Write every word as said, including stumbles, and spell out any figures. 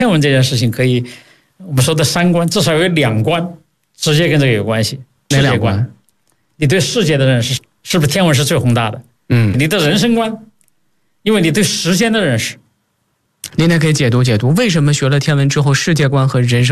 天文这件事情可以，我们说的三观至少有两观直接跟这个有关系。 哪两观？ 你对世界的认识是不是天文是最宏大的？ 嗯， 你的人生观，因为你对时间的认识。 您也可以解读解读，为什么学了天文之后，世界观和人生